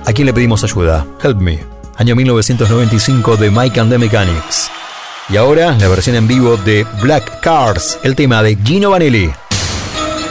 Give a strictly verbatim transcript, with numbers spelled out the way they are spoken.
¿A quién le pedimos ayuda? Help Me, año mil novecientos noventa y cinco de Mike and the Mechanics. Y ahora la versión en vivo de Black Cars, el tema de Gino Vanelli.